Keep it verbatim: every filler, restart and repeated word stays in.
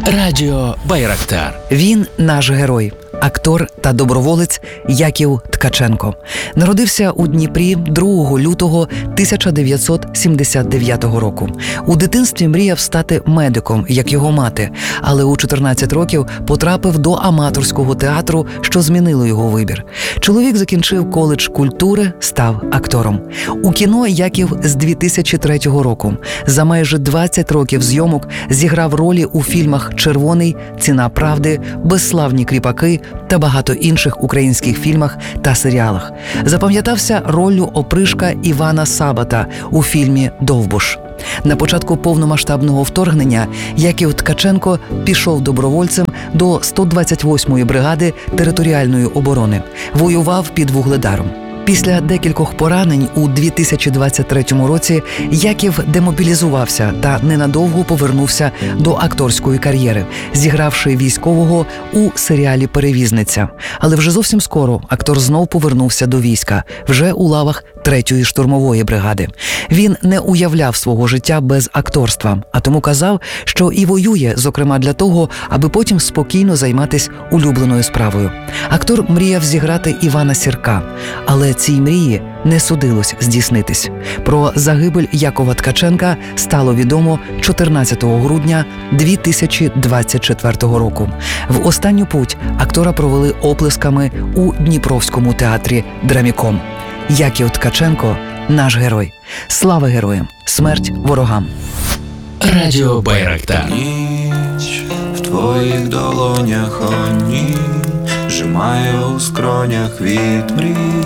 Радіо Байрактар. Він наш герой, актор та доброволець Яків Ткаченко. Народився у Дніпрі другого лютого тисяча дев'ятсот сімдесят дев'ятого року. У дитинстві мріяв стати медиком, як його мати, але у чотирнадцять років потрапив до аматорського театру, що змінило його вибір. Чоловік закінчив коледж культури, став актором. У кіно Яків з дві тисячі третього року. За майже двадцять років зйомок зіграв ролі у фільмах «Червоний», «Ціна правди», «Безславні кріпаки» та багато інших українських фільмах та серіалах. Запам'ятався роллю опришка Івана Сабата у фільмі «Довбуш». На початку повномасштабного вторгнення Яків Ткаченко пішов добровольцем до сто двадцять восьмої бригади територіальної оборони. Воював під Вугледаром. Після декількох поранень у дві тисячі двадцять третьому році Яків демобілізувався та ненадовго повернувся до акторської кар'єри, зігравши військового у серіалі «Перевізниця». Але вже зовсім скоро актор знов повернувся до війська, вже у лавах третьої штурмової бригади. Він не уявляв свого життя без акторства, а тому казав, що і воює, зокрема для того, аби потім спокійно займатися улюбленою справою. Актор мріяв зіграти Івана Сірка, але цій мрії не судилось здійснитись. Про загибель Якова Ткаченка стало відомо чотирнадцятого грудня дві тисячі двадцять четвертого року. В останню путь актора провели оплесками у Дніпровському театрі «Драміком». Яків Ткаченко – наш герой. Слава героям! Смерть ворогам! Радіо Байрактар. Ніч в твоїх долонях, о ні, зжимає у скронях від мрій.